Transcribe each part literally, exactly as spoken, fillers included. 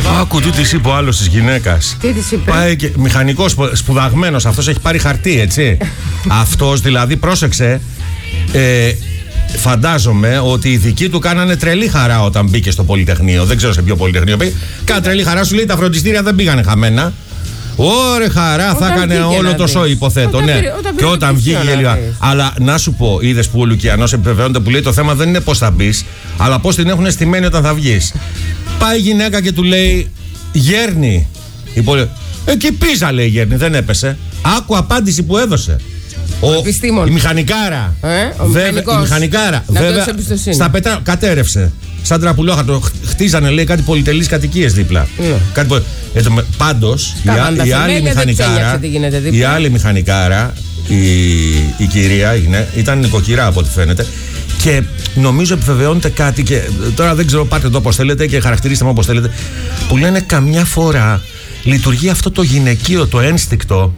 Άκου τι της είπε ο άλλος της γυναίκας. Τι της είπε? Πάει και μηχανικός σπουδαγμένος, αυτός έχει πάρει χαρτί, έτσι. Αυτός δηλαδή, πρόσεξε, ε, φαντάζομαι ότι οι δικοί του κάνανε τρελή χαρά όταν μπήκε στο Πολυτεχνείο. Δεν ξέρω σε ποιο Πολυτεχνείο πήγε. Κάνα τρελή χαρά, σου λέει τα φροντιστήρια δεν πήγανε χαμένα. Ωρε χαρά, όταν θα έκανε όλο το σόι, υποθέτω. Όταν ναι. Πήρε, όταν και όταν βγήκε λίγα. Αλλά να σου πω, είδες που ο Λουκιανός επιβεβαιώνεται που λέει το θέμα δεν είναι πώς θα μπει, αλλά πώς την έχουν στημένη όταν θα βγεις. Πάει η γυναίκα και του λέει γέρνει. Εκεί πίζα, λέει η γέρνη, δεν έπεσε. Άκου απάντηση που έδωσε. Ο, η μηχανικάρα. Ε, ο βέβαια, η μηχανικάρα. Να βέβαια, στα πετρά, κατέρευσε. Σαν τραπουλόχαρτο. Χτίζανε, λέει, κάτι πολυτελείς κατοικίες δίπλα. Mm. Κάτι, ε, πάντως, η, η, άλλη μηχανικάρα, η άλλη μηχανικάρα, η, η κυρία, είναι, ήταν νοικοκυρά από ό,τι φαίνεται. Και νομίζω επιβεβαιώνεται κάτι. Και τώρα δεν ξέρω, πάρτε το όπως θέλετε και χαρακτηρίστε με όπως θέλετε. Που λένε καμιά φορά λειτουργεί αυτό το γυναικείο, το ένστικτο.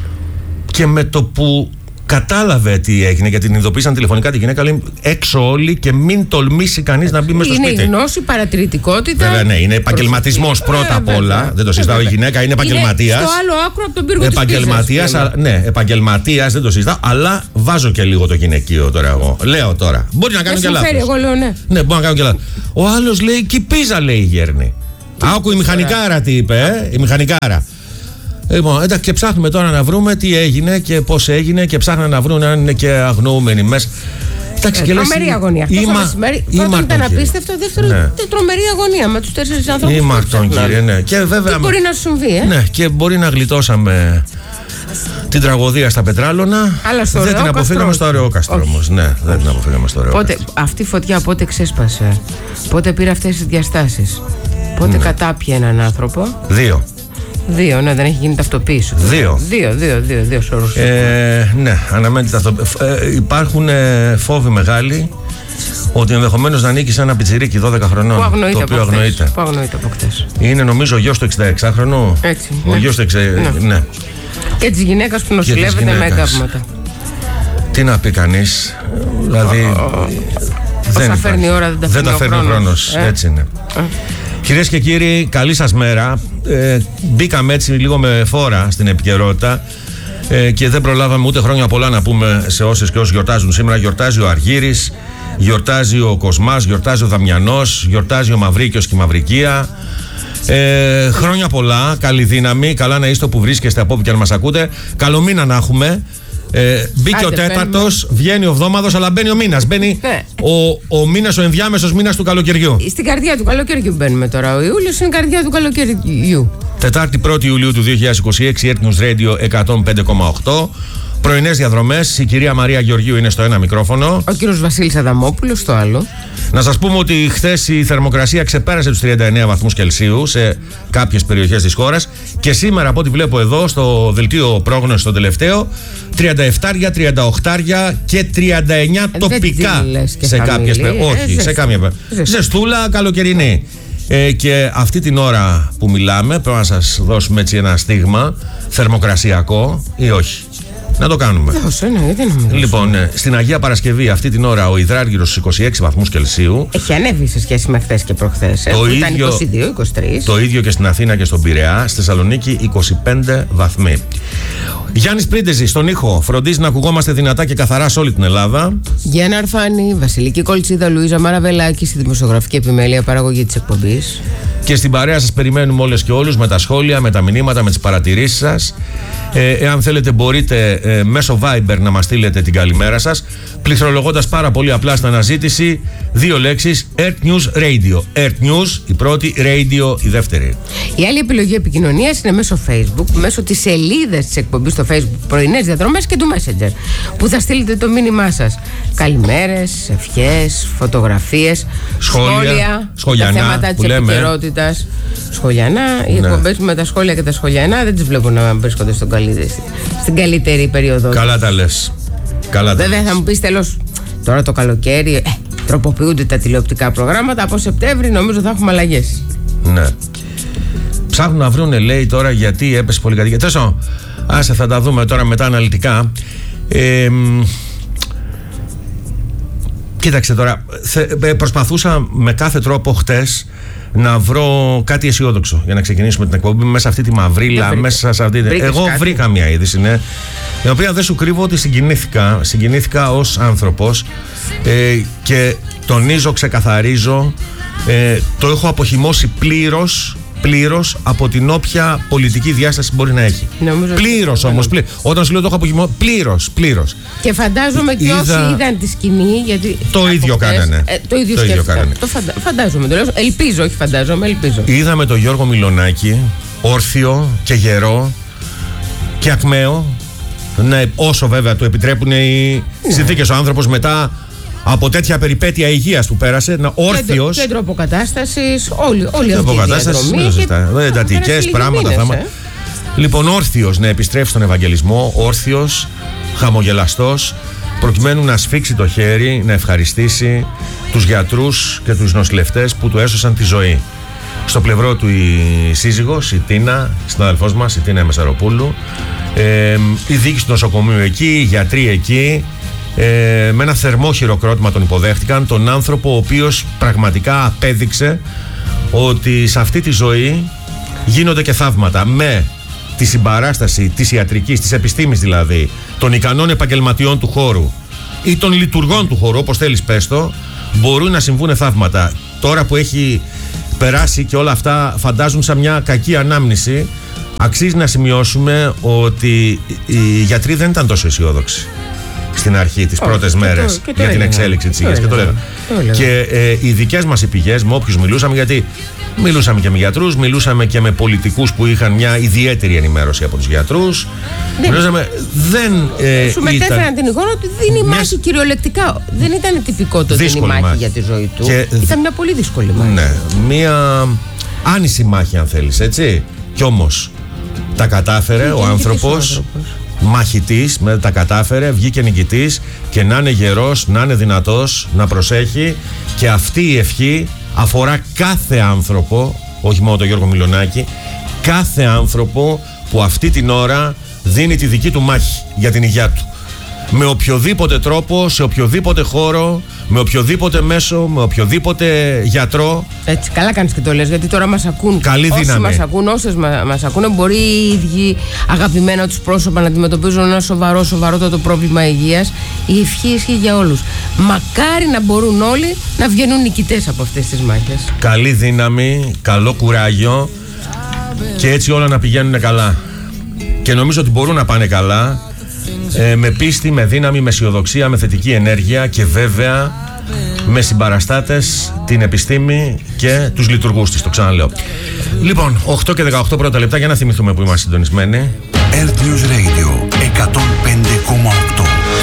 Και με το που κατάλαβε τι έγινε, γιατί την ειδοποίησαν τηλεφωνικά τη γυναίκα, λέει έξω όλοι και μην τολμήσει κανείς να μπει μέσα στο σπίτι. Είναι η γνώση, παρατηρητικότητα. Βέβαια, ναι, είναι επαγγελματισμός πρώτα ε, απ' όλα. Βέβαια. Δεν το συζητάω. Η γυναίκα είναι επαγγελματίας. Είναι στο άλλο άκρο από τον πύργο επαγγελματίας, της πίζας, ναι, επαγγελματίας, δεν το συζητάω. Αλλά βάζω και λίγο το γυναικείο τώρα εγώ. Λέω τώρα. Μπορεί να κάνω και λάθος. Εγώ λέω ναι. Ναι, μπορεί να κάνω και λάθος. Ο άλλος λέει κυπίζα, λέει η γέρνη. Άκου η μηχανικάρα τι είπε, ε, η μηχανικάρα. Λοιπόν, εντάξει, και ψάχνουμε τώρα να βρούμε τι έγινε και πώς έγινε και ψάχνουμε να βρούμε αν είναι και αγνοούμενοι μέσα. Εντάξει, ε, και τρομερή αγωνία. Αυτό το μεσημέρι. Πρώτον ήταν απίστευτο, δεύτερον ναι. τρομερή αγωνία με τους τέσσερις ανθρώπους. Ήμαρτον, κύριε, ναι. Και βέβαια. Τι μπορεί να σου συμβεί, ε? Ναι, και μπορεί να γλιτώσαμε την τραγωδία στα Πετράλωνα. Αλλά στο δεν την αποφύγαμε στο Αρεόκαστρο όμως. Ναι, δεν την αποφύγαμε στο Αρεόκαστρο. Πότε, αυτή η φωτιά πότε ξέσπασε, πότε πήρε αυτές τις διαστάσεις, πότε ναι. κατάπιε έναν άνθρωπο. Δύο. Δύο, ναι, δεν έχει γίνει ταυτοποίηση. Δύο. Δύο, δύο, δύο, δύο σωρούς. Ε, ναι, αναμένεται ταυτοποίηση. Ε, υπάρχουν ε, φόβοι μεγάλοι ότι ενδεχομένως να ανήκει σε ένα πιτσιρίκι δώδεκα χρονών. Που αγνοείται, το οποίο από, αγνοείται. Χθες, που αγνοείται από χτες. Είναι νομίζω ο γιος του εξήντα χρονού. Έτσι. Ο ναι. γιος του εξήντα. Ναι. ναι. Και της γυναίκας που νοσηλεύεται με εγκάβματα. Τι να πει κανείς. Δηλαδή. Oh, δεν όσα φέρνει η ώρα δεν τα φέρνει, δεν τα φέρνει ο χρόνος. Ε? Έτσι είναι. Ε? Κυρίες και κύριοι, καλή σας μέρα. Ε, μπήκαμε έτσι λίγο με φόρα στην επικαιρότητα ε, και δεν προλάβαμε ούτε χρόνια πολλά να πούμε σε όσες και όσους γιορτάζουν σήμερα. Γιορτάζει ο Αργύρης, γιορτάζει ο Κοσμάς, γιορτάζει ο Δαμιανός, γιορτάζει ο Μαυρίκιος και η Μαυρικία. Ε, χρόνια πολλά, καλή δύναμη, καλά να είστε όπου βρίσκεστε, από όπου και αν μας ακούτε. Καλό μήνα να έχουμε. Ε, μπήκε Άντε, ο τέταρτος, βγαίνει ο εβδόμαδος, αλλά μπαίνει ο μήνας. Μπαίνει ναι. ο, ο μήνας, ο ενδιάμεσος μήνας του καλοκαιριού. Στην καρδιά του καλοκαιριού μπαίνουμε τώρα. Ο Ιούλιος είναι η καρδιά του καλοκαιριού. Τετάρτη πρώτη Ιουλίου του δύο χιλιάδες είκοσι έξι, Earth News Radio εκατόν πέντε κόμμα οκτώ. Πρωινές διαδρομές. Η κυρία Μαρία Γεωργίου είναι στο ένα μικρόφωνο. Ο κύριος Βασίλης Αδαμόπουλος στο άλλο. Να σας πούμε ότι χθες η θερμοκρασία ξεπέρασε τους τριάντα εννέα βαθμούς Κελσίου σε κάποιες περιοχές της χώρας. Και σήμερα, από ό,τι βλέπω εδώ στο δελτίο πρόγνωσης στο τελευταίο, τριάντα επτά, τριάντα οκτώ και τριάντα εννέα ε, τοπικά σε κάποιες περιοχές. Όχι, ε, σε κάποια περιοχές. Ζεστούλα, καλοκαιρινή. Ε, και αυτή την ώρα που μιλάμε, πρέπει να σας δώσουμε έτσι ένα στίγμα θερμοκρασιακό ή όχι. Να το κάνουμε. Δώσε, ναι, γιατί να μην λοιπόν, ναι, στην Αγία Παρασκευή αυτή την ώρα ο υδράργυρος στους είκοσι έξι βαθμούς Κελσίου. Έχει ανέβει σε σχέση με χθες και προχθές. Το ήταν ίδιο, είκοσι δύο είκοσι τρία. Το ίδιο και στην Αθήνα και στον Πειραιά. Στη Θεσσαλονίκη είκοσι πέντε βαθμοί. Γιάννης Πρίντεζης στον ήχο. Φροντίζει να ακουγόμαστε δυνατά και καθαρά σε όλη την Ελλάδα. Γιάννα Αρφάνη, Βασιλική Κολτσίδα, Λουίζα Μαραβελάκη στη δημοσιογραφική επιμέλεια παραγωγή της εκπομπής. Και στην παρέα σας περιμένουμε όλες και όλους με τα σχόλια, με τα μηνύματα, με τις παρατηρήσεις σας. Ε, εάν θέλετε μπορείτε ε, μέσω Viber να μας στείλετε την καλημέρα σας, πληκτρολογώντας πάρα πολύ απλά στην αναζήτηση δύο λέξεις Earth News Radio. Earth News η πρώτη, Radio η δεύτερη. Η άλλη επιλογή επικοινωνίας είναι μέσω Facebook, μέσω της σελίδας της εκπομπής στο Facebook Πρωινές Διαδρομές και του Messenger, που θα στείλετε το μήνυμά σας. Καλημέρες, ευχές, φωτογραφίες, σχόλια, σχόλια τα θέματα της επικαιρότητας. Σχολιανά, οι ναι. εκπομπές με τα σχόλια και τα σχολιανά δεν τις βλέπω να βρίσκονται στον καλύ... στην καλύτερη περίοδο. Καλά τα λες. Καλά Βέβαια θα μου πεις τέλος, τώρα το καλοκαίρι ε, τροποποιούνται τα τηλεοπτικά προγράμματα. Από Σεπτέμβρη νομίζω θα έχουμε αλλαγές. Ναι. Ψάχνουν να βρούνε, λέει, τώρα γιατί έπεσε πολυκατοικία. Τόσο, άσε, θα τα δούμε τώρα μετά αναλυτικά. Ε, κοίταξε τώρα, θε, προσπαθούσα με κάθε τρόπο χτες να βρω κάτι αισιόδοξο για να ξεκινήσουμε την εκπομπή μέσα αυτή τη μαυρίλα, μέσα σε αυτή. Βρήκες Εγώ κάτι? βρήκα μια είδηση, ναι, η οποία δεν σου κρύβω ότι συγκινήθηκα, συγκινήθηκα ως άνθρωπος ε, και τονίζω, ξεκαθαρίζω, ε, το έχω αποχυμώσει πλήρως. Πλήρως από την όποια πολιτική διάσταση μπορεί να έχει. Πλήρως όμως. Πλήρως. Όταν σου λέω το έχω αποχυμώσει, πλήρως. Πλήρως. Και φαντάζομαι και Είδα... όσοι είδαν τη σκηνή. Γιατί το ίδιο χτες, κάνανε. Ε, το ίδιο, το ίδιο κάνανε. Το φαντα... Φαντάζομαι. Το λέω. Ελπίζω, όχι φαντάζομαι, ελπίζω. Είδαμε τον Γιώργο Μιλονάκη όρθιο και γερό και ακμαίο. Ναι, όσο βέβαια του επιτρέπουν οι ναι. συνθήκες. Ο άνθρωπος μετά από τέτοια περιπέτεια υγείας που πέρασε, να όρθιος. Κέντρο αποκατάστασης, όλοι, όλοι αυτοί οι διαδρομή. Εντατικές πράγματα, θέματα. Ε. Λοιπόν, όρθιος να επιστρέψει στον Ευαγγελισμό, όρθιος, χαμογελαστός, προκειμένου να σφίξει το χέρι, να ευχαριστήσει τους γιατρούς και τους νοσηλευτές που του έσωσαν τη ζωή. Στο πλευρό του η σύζυγος, η Τίνα, συναδελφός μας, η Τίνα Μεσαροπούλου, ε, η διοίκηση του νοσοκομείου εκεί, οι γιατροί εκεί. Ε, με ένα θερμό χειροκρότημα τον υποδέχτηκαν, τον άνθρωπο ο οποίος πραγματικά απέδειξε ότι σε αυτή τη ζωή γίνονται και θαύματα με τη συμπαράσταση της ιατρικής, της επιστήμης δηλαδή, των ικανών επαγγελματιών του χώρου ή των λειτουργών του χώρου, όπως θέλεις πες το, μπορούν να συμβούν θαύματα. Τώρα που έχει περάσει και όλα αυτά φαντάζουν σαν μια κακή ανάμνηση, αξίζει να σημειώσουμε ότι οι γιατροί δεν ήταν τόσο αισιόδοξοι στην αρχή, τις πρώτες και μέρες το, και το για την έλεγα. εξέλιξη της υγείας. Και, το το και ε, οι δικές μας οι πηγές, με όποιους μιλούσαμε, γιατί μιλούσαμε και με γιατρούς, μιλούσαμε και με πολιτικούς που είχαν μια ιδιαίτερη ενημέρωση από τους γιατρούς. Δεν, μιλούσαμε, δεν ε, σου μετέφεραν ήταν... την εικόνα ότι δίνει μάχη μιας... κυριολεκτικά. Δεν ήταν τυπικό το δίνει μάχη, μάχη για τη ζωή του. Και... Ήταν μια πολύ δύσκολη μάχη. Ναι, μια άνηση μάχη αν θέλεις, έτσι. Κι όμως τα κατάφερε ο άνθρωπος. Μαχητής, με τα κατάφερε, βγήκε νικητής και να είναι γερός, να είναι δυνατός, να προσέχει, και αυτή η ευχή αφορά κάθε άνθρωπο, όχι μόνο τον Γιώργο Μιλονάκη, κάθε άνθρωπο που αυτή την ώρα δίνει τη δική του μάχη για την υγεία του. Με οποιοδήποτε τρόπο, σε οποιοδήποτε χώρο, με οποιοδήποτε μέσο, με οποιοδήποτε γιατρό. Έτσι, καλά κάνεις και το λες, γιατί τώρα μας ακούν. Καλή όσοι δύναμη. Μας ακούν, όσες μας ακούν, μπορεί οι ίδιοι αγαπημένα τους πρόσωπα να αντιμετωπίζουν ένα σοβαρό, σοβαρότατο πρόβλημα υγείας. Η ευχή ισχύει για όλους. Μακάρι να μπορούν όλοι να βγαίνουν νικητές από αυτές τις μάχες. Καλή δύναμη, καλό κουράγιο και έτσι όλα να πηγαίνουν καλά. Και νομίζω ότι μπορούν να πάνε καλά. Ε, με πίστη, με δύναμη, με αισιοδοξία, με θετική ενέργεια και βέβαια με συμπαραστάτες την επιστήμη και τους λειτουργούς της, το ξαναλέω. Λοιπόν, οκτώ και δεκαοκτώ πρώτα λεπτά για να θυμηθούμε που είμαστε συντονισμένοι. Earth News Radio εκατόν πέντε κόμμα οκτώ.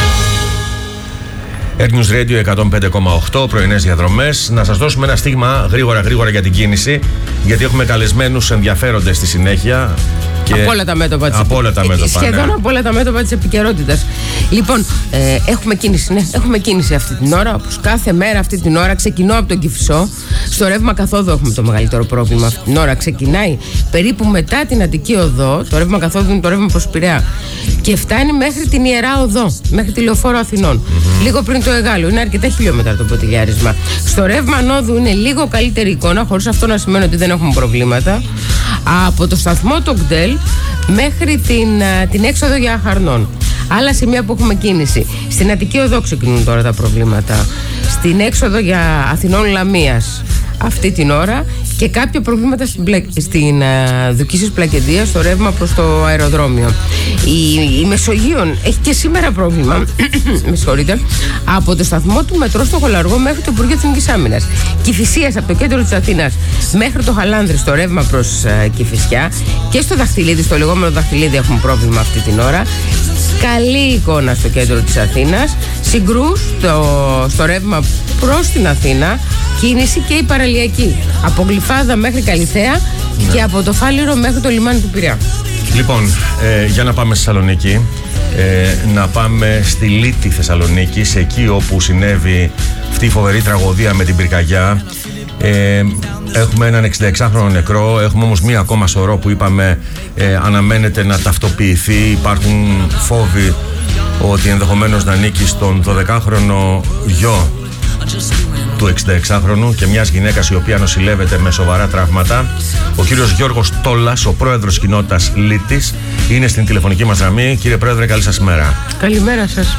Earth News Radio εκατόν πέντε κόμμα οκτώ, πρωινές διαδρομές. Να σας δώσουμε ένα στίγμα γρήγορα γρήγορα για την κίνηση, γιατί έχουμε καλεσμένους ενδιαφέροντες στη συνέχεια. Και από όλα τα μέτωπα της από όλα τα μέτωπα, σχεδόν ναι. από όλα τα μέτωπα της επικαιρότητας. Λοιπόν, ε, έχουμε κίνηση, ναι, έχουμε κίνηση αυτή την ώρα, όπως κάθε μέρα αυτή την ώρα. Ξεκινώ από τον Κηφισό. Στο ρεύμα καθόδου έχουμε το μεγαλύτερο πρόβλημα αυτή την ώρα. Ξεκινάει περίπου μετά την Αττική Οδό. Το ρεύμα καθόδου είναι το ρεύμα προς Πειραιά. Και φτάνει μέχρι την Ιερά Οδό, μέχρι τη Λεωφόρο Αθηνών. Mm-hmm. Λίγο πριν το Εγάλο. Είναι αρκετά χιλιόμετρα το ποτηλιάρισμα. Στο ρεύμα ανόδου είναι λίγο καλύτερη εικόνα, χωρίς αυτό να σημαίνει ότι δεν έχουμε προβλήματα. Από το σταθμό το Γκντέλ μέχρι την, την έξοδο για Αχαρνών. Άλλα σημεία που έχουμε κίνηση. Στην Αττική Οδό ξεκινούν τώρα τα προβλήματα. Στην έξοδο για Αθηνών Λαμίας αυτή την ώρα, και κάποια προβλήματα στην, πλα... στην uh, Δουκίσης Πλακεντίας, στο ρεύμα προς το αεροδρόμιο. Η, η Μεσογείων έχει και σήμερα πρόβλημα με συγχωρείτε, από το σταθμό του μετρό στο Χολαργό μέχρι το Υπουργείο Εθνικής Άμυνας. Κηφισίας από το κέντρο της Αθήνας μέχρι το Χαλάνδρη, στο ρεύμα προς uh, Κηφισιά, και στο Δαχτυλίδι, στο λεγόμενο Δαχτυλίδι έχουμε πρόβλημα αυτή την ώρα. Καλή εικόνα στο κέντρο της Αθήνας. Συγκρούς στο, στο ρεύμα προς την Αθήνα. Κίνηση και η παραλιακή. Από Γλυφάδα μέχρι Καλιθέα, ναι, και από το Φάληρο μέχρι το λιμάνι του Πειραιά. Λοιπόν, ε, για να πάμε στη Θεσσαλονίκη. Ε, να πάμε στη Λίτη Θεσσαλονίκης, εκεί όπου συνέβη αυτή η φοβερή τραγωδία με την πυρκαγιά. Ε, έχουμε έναν εξήντα εξάχρονο νεκρό. Έχουμε όμως μία ακόμα σωρό που είπαμε ε, αναμένεται να ταυτοποιηθεί. Υπάρχουν φόβοι ότι ενδεχομένως να ανήκει στον δωδεκάχρονο γιο του εξηνταεξάχρονου και μιας γυναίκας η οποία νοσηλεύεται με σοβαρά τραύματα. Ο κύριος Γιώργος Τόλας, ο πρόεδρος κοινότητας Λίτης, είναι στην τηλεφωνική μας γραμμή. Κύριε Πρόεδρε, καλή σας ημέρα. Καλημέρα σας.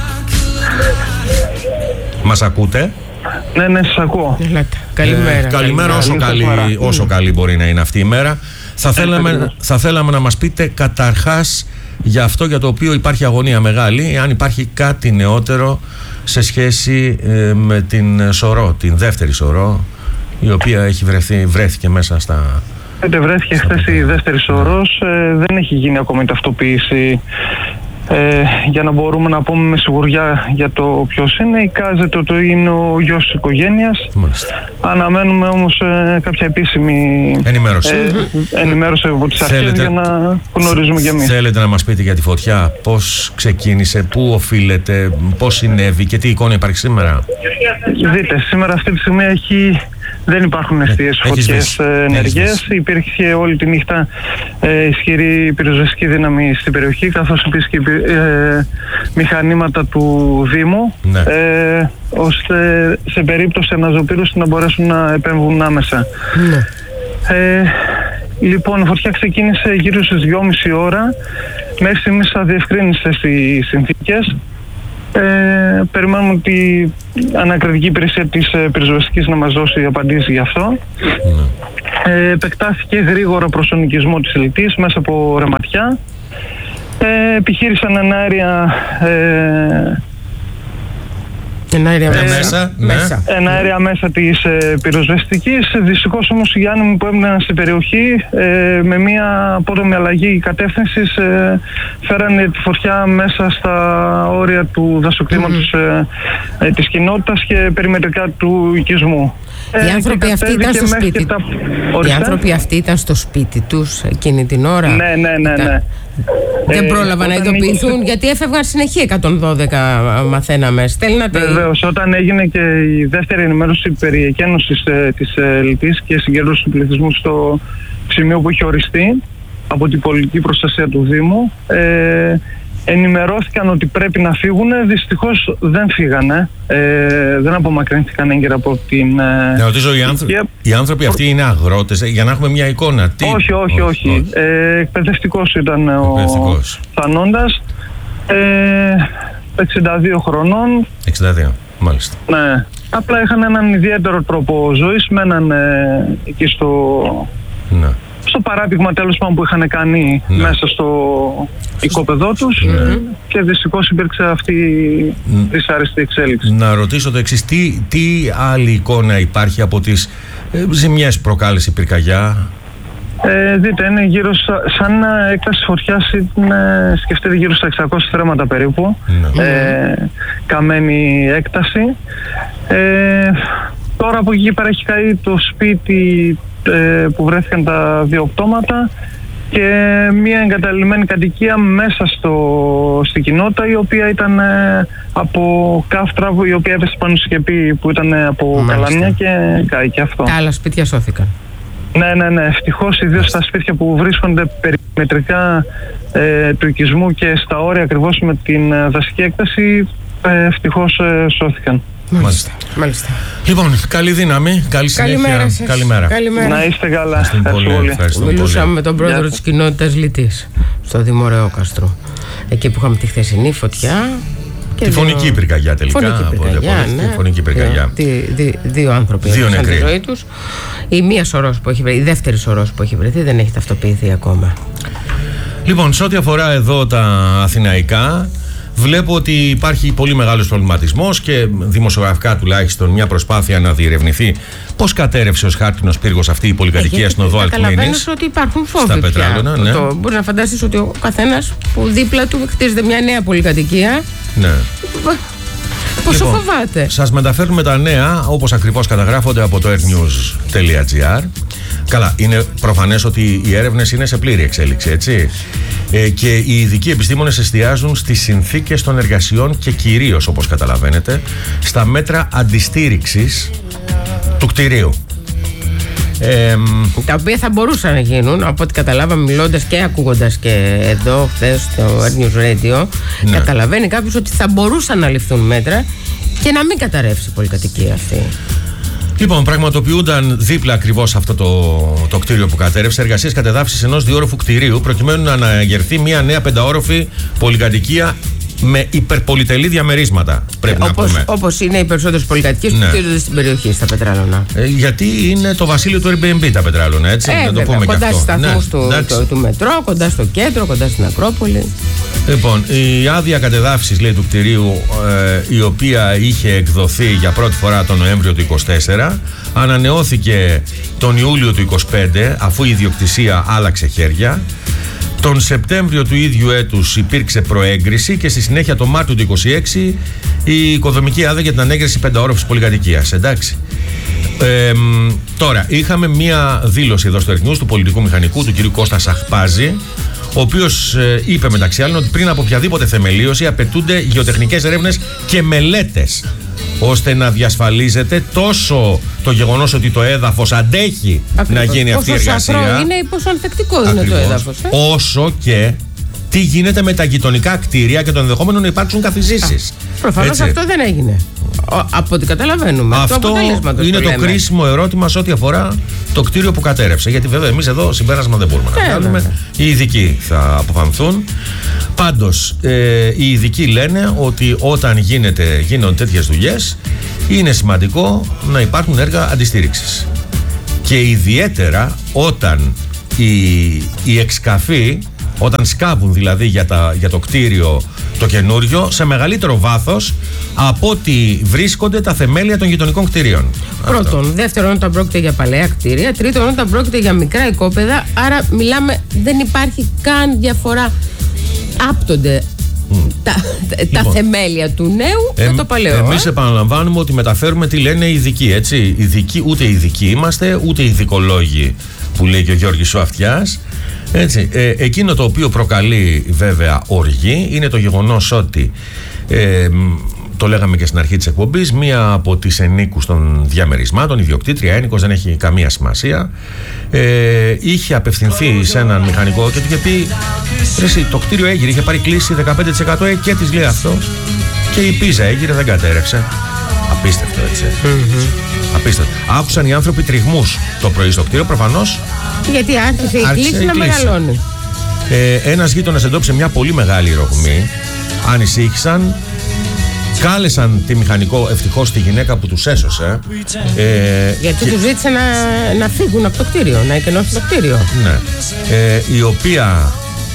Μας ακούτε? Ναι, ναι, σας ακούω. Ελάτε. Καλημέρα. Ε, καλημέρα, όσο, καλή, όσο καλή μπορεί να είναι αυτή η ημέρα. Θα θέλαμε, θα θέλαμε να μας πείτε καταρχάς για αυτό για το οποίο υπάρχει αγωνία μεγάλη, αν υπάρχει κάτι νεότερο σε σχέση ε, με την Σωρό, την δεύτερη Σωρό, η οποία έχει βρεθεί, βρέθηκε μέσα στα... Είτε βρέθηκε χθες η δεύτερη Σωρός, ε, δεν έχει γίνει ακόμη η ταυτοποίηση ε, για να μπορούμε να πούμε με σιγουριά για το ποιος είναι. Εικάζεται ότι είναι ο γιος της οικογένειας. Μάλιστα. Αναμένουμε όμως ε, κάποια επίσημη ενημέρωση, ε, ενημέρωση από τις αρχές για να γνωρίζουμε κι εμείς. Θέλετε να μας πείτε για τη φωτιά, πώς ξεκίνησε, πού οφείλεται, πώς συνέβη και τι εικόνα υπάρχει σήμερα? Δείτε, σήμερα αυτή τη στιγμή έχει... δεν υπάρχουν εστίες φωτιές ενεργές. Υπήρχε όλη τη νύχτα ε, ισχυρή πυροσβεστική δύναμη στην περιοχή, καθώς επίσης και ε, μηχανήματα του Δήμου, ναι. ε, ώστε σε περίπτωση αναζωπήρωση να μπορέσουν να επέμβουν άμεσα. Ναι. Ε, λοιπόν, η φωτιά ξεκίνησε γύρω στις δυόμιση ώρα. Μέχρι στιγμής αδιευκρίνησε στις συνθήκες. Ε, περιμένουμε τη ανακριτική υπηρεσία της ε, πυροσβεστικής να μας δώσει απαντήσεις γι' αυτό. Mm. Ε, επεκτάθηκε γρήγορα προς τον οικισμό της Λιτής μέσα από ρεματιά. Ε, επιχείρησαν εναέρια ε, εναέρια ε, μέσα, μέσα, μέσα. Ναι. εναέρια μέσα της ε, πυροσβεστικής. Δυστυχώς όμως οι άνεμοι που έμειναν στην περιοχή ε, με μια απότομη αλλαγή κατεύθυνσης ε, φέρανε τη φωτιά μέσα στα όρια του δασοκτήματος mm-hmm. ε, ε, της κοινότητας και περιμετρικά του οικισμού. Οι άνθρωποι αυτοί ήταν στο σπίτι τα... Οι άνθρωποι αυτοί ήταν στο σπίτι τους εκείνη την ώρα. Ναι, ναι, ναι, ναι. Δεν ε, πρόλαβαν να ειδοποιηθούν είχε... γιατί έφευγαν συνεχεία εκατόν δώδεκα μαθαίναμε. Στέλνατε... Βεβαίως, όταν έγινε και η δεύτερη ενημέρωση περί εκένωσης ε, της ε, Λιτής και συγκέντρωση του πληθυσμού στο σημείο που είχε οριστεί από την πολιτική προστασία του Δήμου, ε, ενημερώθηκαν ότι πρέπει να φύγουν. Δυστυχώς δεν φύγανε, ε, δεν απομακρύνθηκαν έγκαιρα από την... Ε, να ρωτήσω, οι, άνθρω... και... οι άνθρωποι αυτοί είναι αγρότες, για να έχουμε μια εικόνα? Τι... Όχι, όχι, όχι. όχι. Ε, εκπαιδευτικός ήταν εκπαιδευτικός. Ο θανόντας, ε, εξήντα δύο χρονών. εξήντα δύο, μάλιστα. Ναι. Απλά είχαν έναν ιδιαίτερο τρόπο ζωής, μέναν ε, εκεί στο... Ναι. στο παράδειγμα τέλος πάντων που είχαν κάνει ναι. μέσα στο οικόπεδό τους ναι. και δυστυχώς υπήρξε αυτή η δυσάρεστη εξέλιξη. Να ρωτήσω το εξής, τι, τι άλλη εικόνα υπάρχει από τις ε, ζημιές που προκάλεσε η πυρκαγιά? Ε, δείτε, είναι γύρω στα, σαν έκταση φωτιάς είναι, σκεφτείτε γύρω στα εξακόσια θρέματα περίπου, ναι. ε, καμένη έκταση. Ε, τώρα από εκεί πέρα έχει καεί το σπίτι που βρέθηκαν τα δύο πτώματα και μια εγκαταλειμμένη κατοικία μέσα στο, στη κοινότητα, η οποία ήταν ε, από κάφτρα, η οποία έπεσε πάνω στη σκεπή που ήταν από καλάμια και κάει και αυτό. Τα άλλα σπίτια σώθηκαν. Ναι, ναι, ναι. Ευτυχώς, ιδίως στα σπίτια που βρίσκονται περιμετρικά ε, του οικισμού και στα όρια ακριβώς με την ε, δασική έκταση, ε, ευτυχώς ε, σώθηκαν. Μάλιστα. Μάλιστα. Λοιπόν, καλή δύναμη, καλή Καλημέρα συνέχεια. Καλημέρα. Καλημέρα. Να είστε καλά. Ευχαριστούμε πολύ. Ευχαριστούμε Μιλούσαμε πολύ. με τον πρόεδρο της κοινότητας Λιτής στο Δήμο Ρεόκαστρο. Εκεί που είχαμε τη χθεσινή φωτιά. Τη φωνική δύο... πυρκαγιά τελικά. Φωνική πυρκαγιά, ναι. Φωνική πυρκαγιά. Δύο, δύο, δύο άνθρωποι έχασαν τη ζωή τους. Η μία σωρός που έχει βρεθεί, η δεύτερη σωρός που έχει βρεθεί δεν έχει ταυτοποιηθεί ακόμα. Λοιπόν, σε ό,τι αφορά εδώ τα αθηναϊκά, βλέπω ότι υπάρχει πολύ μεγάλος προβληματισμός και δημοσιογραφικά τουλάχιστον μια προσπάθεια να διερευνηθεί πώς κατέρευσε ως χάρτινος πύργος αυτή η πολυκατοικία στην οδό Αλκμήνης. Καταλαβαίνεις ότι υπάρχουν φόβοι πια. Ναι. Το, μπορεί να φανταστείς ότι ο καθένας που δίπλα του χτίζεται μια νέα πολυκατοικία. Ναι. Πόσο λοιπόν, φοβάται. Σας μεταφέρουμε τα νέα όπως ακριβώς καταγράφονται από το airnews τελεία gr. Καλά, είναι προφανές ότι οι έρευνες είναι σε πλήρη εξέλιξη, έτσι. Ε, και οι ειδικοί επιστήμονες εστιάζουν στις συνθήκες των εργασιών και κυρίως, όπως καταλαβαίνετε, στα μέτρα αντιστήριξης του κτηρίου. Ε, τα οποία θα μπορούσαν να γίνουν, από ό,τι καταλάβαμε μιλώντας και ακούγοντας και εδώ χθες στο News Radio, ναι. Καταλαβαίνει κάποιος ότι θα μπορούσαν να ληφθούν μέτρα και να μην καταρρεύσει η πολυκατοικία αυτή. Λοιπόν, πραγματοποιούνταν δίπλα ακριβώς αυτό το, το κτίριο που κατέρευσε εργασίες κατεδάφισης ενός διόροφου κτηρίου προκειμένου να αναγερθεί μια νέα πενταόροφη πολυκατοικία με υπερπολιτελή διαμερίσματα. Πρέπει ε, να όπως, πούμε. Όπως είναι οι περισσότερες πολυκατοικίες ναι. που κτίζονται στην περιοχή, στα Πετράλωνα. Ε, γιατί είναι το βασίλειο του Airbnb τα Πετράλωνα, έτσι. Ε, να το βέβαια, πούμε κοντά και αυτό. Στους σταθμούς ναι, του, του, του μετρό, κοντά στο κέντρο, κοντά στην Ακρόπολη. Λοιπόν, η άδεια κατεδάφισης, λέει, του κτηρίου, ε, η οποία είχε εκδοθεί για πρώτη φορά τον Νοέμβριο του είκοσι τέσσερα, ανανεώθηκε τον Ιούλιο του είκοσι πέντε, αφού η ιδιοκτησία άλλαξε χέρια. Τον Σεπτέμβριο του ίδιου έτους υπήρξε προέγκριση και στη συνέχεια το Μάρτιο του είκοσι έξι η οικοδομική άδεια για την ανέγκριση πενταόροφης πολυκατοικίας. Εντάξει. Ε, τώρα, είχαμε μία δήλωση εδώ στο Earth News του πολιτικού μηχανικού, του κ. Κώστα Σαχπάζη, ο οποίος ε, είπε μεταξύ άλλων ότι πριν από οποιαδήποτε θεμελίωση απαιτούνται γεωτεχνικές έρευνες και μελέτες, ώστε να διασφαλίζεται τόσο το γεγονός ότι το έδαφος αντέχει Ακριβώς. να γίνει αυτή η εργασία. Πόσο σαφρό είναι ή πόσο ανθεκτικό είναι Ακριβώς. το έδαφος. Ε? Όσο και τι γίνεται με τα γειτονικά κτίρια και το ενδεχόμενο να υπάρξουν καθιζήσεις. Προφανώς αυτό δεν έγινε. Ο, από ό,τι καταλαβαίνουμε. Αυτό το είναι το, το κρίσιμο ερώτημα σε ό,τι αφορά το κτίριο που κατέρευσε. Γιατί βέβαια εμείς εδώ συμπέρασμα δεν μπορούμε να βγάλουμε. Ναι. Οι ειδικοί θα αποφανθούν. Πάντως, ε, οι ειδικοί λένε ότι όταν γίνεται, γίνονται τέτοιες δουλειές, είναι σημαντικό να υπάρχουν έργα αντιστήριξης. Και ιδιαίτερα όταν οι, οι εξκαφοί, όταν σκάβουν δηλαδή για, τα, για το κτίριο το καινούριο, σε μεγαλύτερο βάθος από ότι βρίσκονται τα θεμέλια των γειτονικών κτιρίων. Πρώτον. Αυτό. Δεύτερον, όταν πρόκειται για παλαιά κτίρια. Τρίτον, όταν πρόκειται για μικρά οικόπεδα. Άρα, μιλάμε, δεν υπάρχει καν διαφορά. Άπτονται mm. τα, λοιπόν, τα θεμέλια του νέου ε, με το παλαιό. Εμείς ε? επαναλαμβάνουμε ότι μεταφέρουμε τι λένε οι ειδικοί. Έτσι. Ειδικοί, ούτε ειδικοί είμαστε, ούτε ειδικολόγοι που λέει και ο Γιώργης ο Αυτιάς. Έτσι, ε, εκείνο το οποίο προκαλεί βέβαια οργή είναι το γεγονός ότι ε, το λέγαμε και στην αρχή της εκπομπής, μία από τις ενίκους των διαμερισμάτων, ιδιοκτήτρια, ένικος, δεν έχει καμία σημασία, ε, είχε απευθυνθεί σε έναν μηχανικό και του είχε πει «Εσύ, το κτίριο έγειρε, είχε πάρει κλίση δεκαπέντε τοις εκατό ε, και της λέει αυτό και η πίζα έγειρε, δεν κατέρευσε». Απίστευτο, έτσι. Mm-hmm. Απίστευτο. Άκουσαν οι άνθρωποι τριγμούς το πρωί στο κτίριο, προφανώς. Γιατί άρχισε η άρχισε κλίση η να κλίση. μεγαλώνει. Ε, ένας γείτονας εντόπισε μια πολύ μεγάλη ρογμή. Ανησύχησαν. Κάλεσαν τη μηχανικό, ευτυχώς τη γυναίκα που τους έσωσε. Ε, Γιατί και... τους ζήτησε να, να φύγουν από το κτίριο, να εκενώσουν το κτίριο. Ναι. Ε, η οποία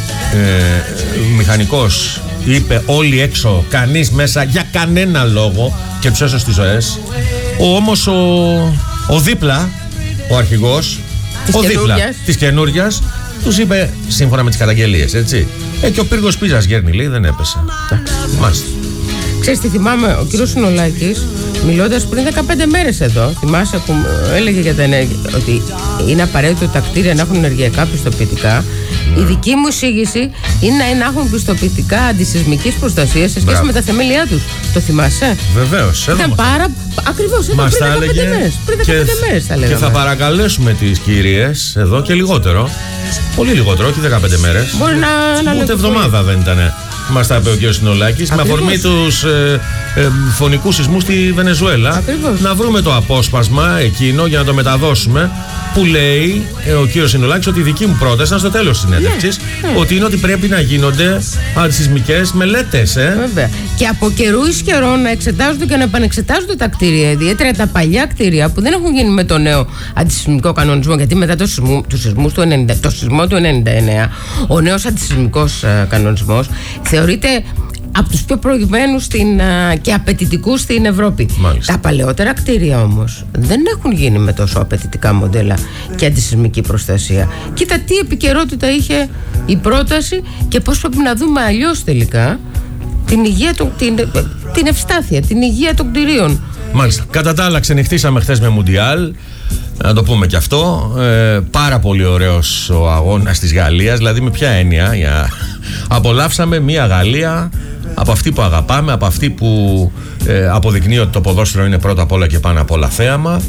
ε, μηχανικός είπε όλοι έξω, κανείς μέσα για κανένα λόγο και τους έσωσε τις ζωές. Ο, όμως ο, ο δίπλα, ο αρχηγός, της ο δίπλα της καινούργιας, τους είπε σύμφωνα με τις καταγγελίες, έτσι. Ε, και ο πύργος πίζας γέρνει, λέει, δεν έπεσε. Μάλιστα. Ξέρεις τι θυμάμαι, ο κύριος Συνολάκης, μιλώντας πριν δεκαπέντε μέρες εδώ, θυμάσαι που έλεγε για τα ενέργεια, ότι είναι απαραίτητο τα κτίρια να έχουν ενεργειακά πιστοποιητικά. Ναι. Η δική μου εισήγηση είναι να έχουν πιστοποιητικά αντισυσμικής προστασίας σε σχέση Μπράβο. με τα θεμέλια τους. Το θυμάσαι? Βεβαίως. Ήταν πάρα. Ακριβώς εδώ, πριν δεκαπέντε μέρες. Πριν δεκαπέντε μέρες τα λέγαμε. Και θα παρακαλέσουμε τις κυρίες εδώ και λιγότερο. Πολύ λιγότερο, όχι δεκαπέντε μέρες. Μπορεί να. Ούτε εβδομάδα δεν ήταν. Μας τα είπε ο κ. Συνολάκης, με αφορμή τους ε, ε, φωνικούς σεισμούς στη Βενεζουέλα. Ακριβώς. Να βρούμε το απόσπασμα εκείνο για να το μεταδώσουμε. Που λέει ε, ο κ. Συνολάκης ότι η δική μου πρόταση ήταν στο τέλος της συνέντευξης. Ναι, ναι. Ότι είναι ότι πρέπει να γίνονται αντισυσμικές μελέτες. Ε. Βέβαια. Και από καιρού εις καιρό να εξετάζονται και να επανεξετάζονται τα κτίρια. Ιδιαίτερα τα παλιά κτίρια που δεν έχουν γίνει με το νέο αντισυσμικό κανονισμό. Γιατί μετά το σεισμό του, σεισμού του, ενενήντα, το σεισμό του ενενήντα εννέα, ο νέος αντισυσμικός uh, κανονισμός θεωρείται από τους πιο προηγμένους στην, uh, και απαιτητικούς στην Ευρώπη. Μάλιστα. Τα παλαιότερα κτίρια όμως δεν έχουν γίνει με τόσο απαιτητικά μοντέλα και αντισυσμική προστασία. Κοίτα τι επικαιρότητα είχε η πρόταση και πώς πρέπει να δούμε αλλιώς τελικά την υγεία, των, την, την ευστάθεια, την υγεία των κτιρίων. Μάλιστα. Κατά τα άλλα, ξενυχτήσαμε χθες με Μουντιάλ. Να το πούμε και αυτό. Ε, πάρα πολύ ωραίος ο αγώνας της Γαλλίας. Δηλαδή, με ποια έννοια? Για... Απολαύσαμε μια Γαλλία από αυτή που αγαπάμε, από αυτή που ε, αποδεικνύει ότι το ποδόσφαιρο είναι πρώτα απ' όλα και πάνω απ' όλα θέαμα.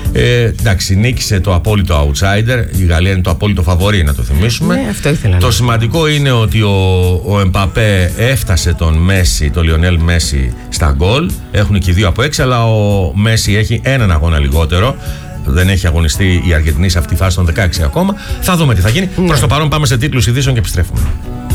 Ε, εντάξει, νίκησε το απόλυτο outsider. Η Γαλλία είναι το απόλυτο φαβορί, να το θυμίσουμε. Ναι, αυτό ήθελα να Το σημαντικό είναι ότι ο, ο Εμπαπέ έφτασε τον Μέση, τον Λιονέλ Μέση, στα γκολ. Έχουν και οι δύο από έξι, αλλά ο Μέση έχει έναν αγώνα λιγότερο. Δεν έχει αγωνιστεί η Αργεντινή σε αυτή τη φάση των δεκαέξι ακόμα. Θα δούμε τι θα γίνει. Ναι. Προς το παρόν πάμε σε τίτλους ειδήσεων και επιστρέφουμε.